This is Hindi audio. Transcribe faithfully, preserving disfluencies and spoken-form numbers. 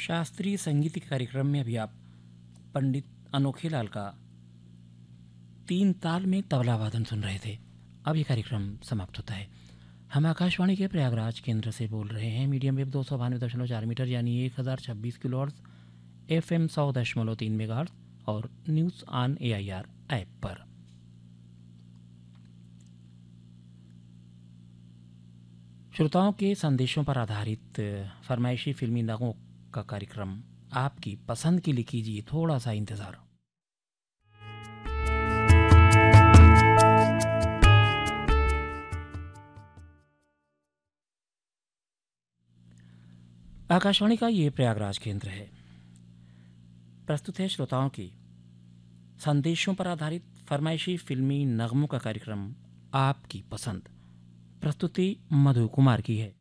शास्त्रीय संगीत के कार्यक्रम में अभी आप पंडित अनोखे लाल का तीन ताल में तबला वादन सुन रहे थे। अब ये कार्यक्रम समाप्त होता है। हम आकाशवाणी के प्रयागराज केंद्र से बोल रहे हैं। मीडियम वेव दो सौ बानवे दशमलव चार मीटर यानी एक हज़ार छब्बीस किलो हर्ट्ज़, एफ एम सौ दशमलव तीन मेगा हर्ट्ज़ और news on A I R app पर। श्रोताओं के संदेशों पर आधारित फरमाइशी फिल्मी नगों का कार्यक्रम आपकी पसंद के लिए कीजिए थोड़ा सा इंतज़ार। आकाशवाणी का ये प्रयागराज केंद्र है। प्रस्तुत है श्रोताओं की संदेशों पर आधारित फरमाइशी फिल्मी नगमों का कार्यक्रम आपकी पसंद। प्रस्तुति मधु कुमार की है।